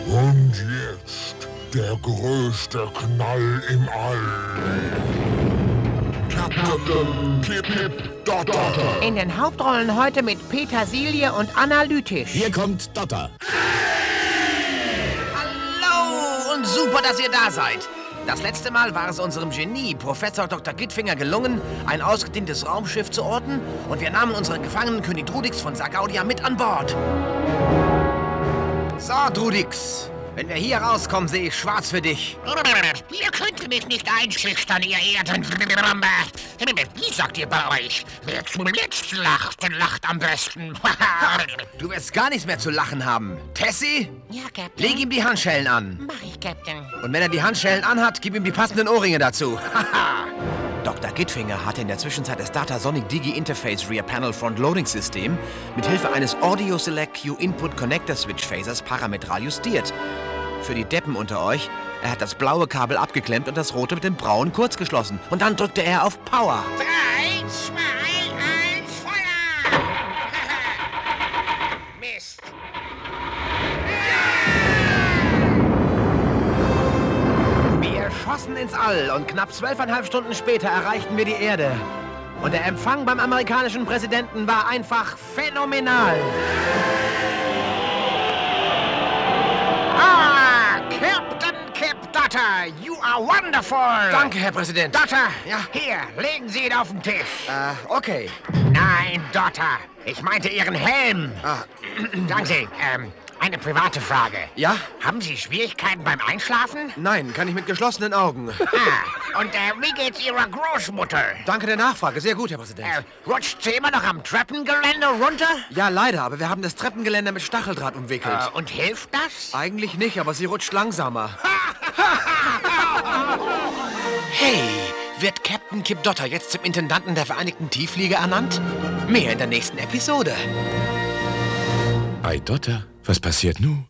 Und jetzt der größte Knall im All. Captain Kip Dotter. In den Hauptrollen heute mit Petersilie und Analytisch. Hier kommt Dotter. Hallo und super, dass ihr da seid. Das letzte Mal war es unserem Genie, Professor Dr. Gittfinger, gelungen, ein ausgedehntes Raumschiff zu orten und wir nahmen unseren Gefangenen König Drudix von Sargaudia mit an Bord. So, Drudix, wenn wir hier rauskommen, sehe ich schwarz für dich. Ihr könnt mich nicht einschüchtern, ihr Erden. Wie sagt ihr bei euch? Wer zuletzt lacht, lacht am besten. Du wirst gar nichts mehr zu lachen haben. Tessie, Ja, Captain. leg ihm die Handschellen an. Mach ich, Captain. Und wenn er die Handschellen anhat, gib ihm die passenden Ohrringe dazu. Dr. Gittfinger hatte in der Zwischenzeit das Data Sonic Digi Interface Rear Panel Front Loading System mit Hilfe eines Audio Select Q Input Connector Switch Phasers parametral justiert. Für die Deppen unter euch, er hat das blaue Kabel abgeklemmt und das rote mit dem braunen kurz geschlossen. Und dann drückte er auf Power. 3, 2, 1, Feuer! Mist. Wir schossen ins All und knapp 12,5 Stunden später erreichten wir die Erde. Und der Empfang beim amerikanischen Präsidenten war einfach phänomenal. Captain Kip Dotter, you are wonderful! Danke, Herr Präsident. Dotter, Ja? hier, legen Sie ihn auf den Tisch. Okay. Nein, Dotter, ich meinte Ihren Helm. Sagen Sie, eine private Frage. Ja? Haben Sie Schwierigkeiten beim Einschlafen? Nein, kann ich mit geschlossenen Augen. Und wie geht's Ihrer Großmutter? Danke der Nachfrage. Sehr gut, Herr Präsident. Rutscht sie immer noch am Treppengeländer runter? Ja, leider, aber wir haben das Treppengeländer mit Stacheldraht umwickelt. Und hilft das? Eigentlich nicht, aber sie rutscht langsamer. Hey, wird Captain Kip Dotter jetzt zum Intendanten der Vereinigten Tiefflieger ernannt? Mehr in der nächsten Episode. Ei, Dotter, was passiert nun?